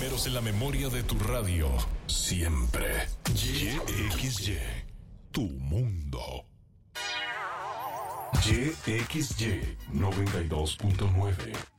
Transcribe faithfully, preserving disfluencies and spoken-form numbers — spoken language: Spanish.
primeros en la memoria de tu radio. Siempre. Y X Y. Tu mundo. Y X Y noventa y dos punto nueve.